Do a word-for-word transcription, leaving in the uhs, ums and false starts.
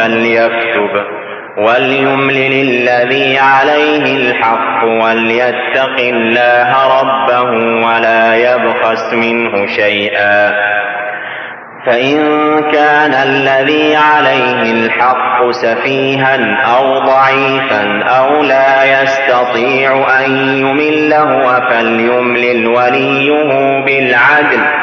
فليكتب وليملل الذي عليه الحق وليتق الله ربه ولا يبخس منه شيئا، فإن كان الذي عليه الحق سفيها أو ضعيفا أو لا يستطيع أن يمل هو فليملل وليه بالعدل